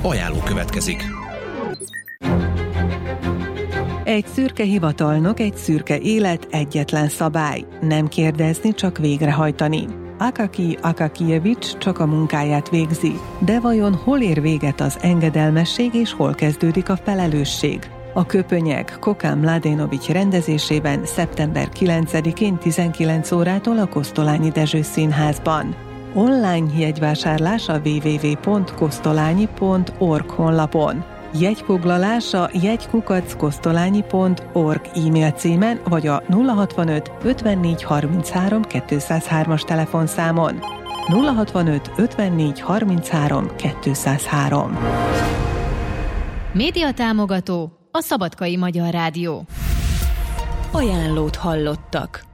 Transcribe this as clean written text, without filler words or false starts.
Ajánló következik. Egy szürke hivatalnok, egy szürke élet, egyetlen szabály. Nem kérdezni, csak végrehajtani. Akaki Akakijevics csak a munkáját végzi. De vajon hol ér véget az engedelmesség és hol kezdődik a felelősség? A Köpönyeg Kokán Mladenovics rendezésében szeptember 9-én 19 órától a Kosztolányi Dezső Színházban. Online jegyvásárlás a www.kosztolányi.org honlapon. Jegyfoglalás a jegykukac.kosztolányi.org e-mail címen vagy a 065 54 33 203-as telefonszámon. 065 54 33 203. Médiatámogató a Szabadkai Magyar Rádió. Ajánlót hallottak.